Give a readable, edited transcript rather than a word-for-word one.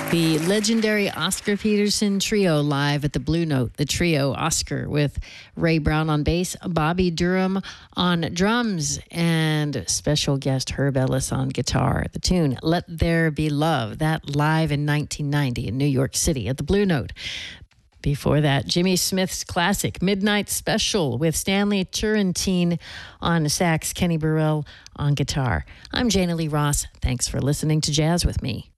The legendary Oscar Peterson Trio live at the Blue Note. The trio, Oscar, with Ray Brown on bass, Bobby Durham on drums, and special guest Herb Ellis on guitar. The tune, Let There Be Love, that live in 1990 in New York City at the Blue Note. Before that, Jimmy Smith's classic Midnight Special with Stanley Turrentine on sax, Kenny Burrell on guitar. I'm Jana Lee Ross. Thanks for listening to Jazz with Me.